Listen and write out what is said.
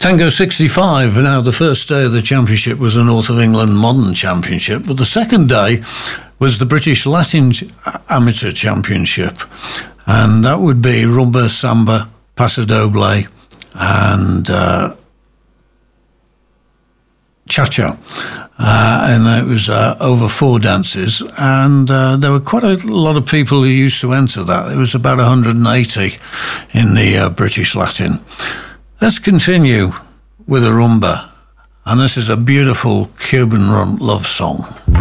Tango 65, now the first day of the championship was the North of England Modern Championship, but the second day was the British Latin Amateur Championship, and that would be rumba, samba, paso doble, and cha-cha. And it was over 4 dances, and there were quite a lot of people who used to enter that. It was about 180 in the British Latin. Let's continue with a rumba, and this is a beautiful Cuban love song.